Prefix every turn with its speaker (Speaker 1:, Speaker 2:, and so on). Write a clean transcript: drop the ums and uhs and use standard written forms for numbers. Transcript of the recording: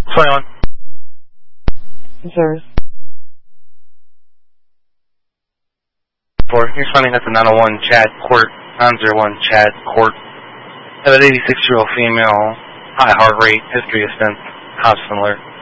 Speaker 1: What's going on?
Speaker 2: Service.
Speaker 1: You're responding at the 901 Chad Court, 901 Chad Court. I have an 86-year-old female, high heart rate, history of stents, constant alert.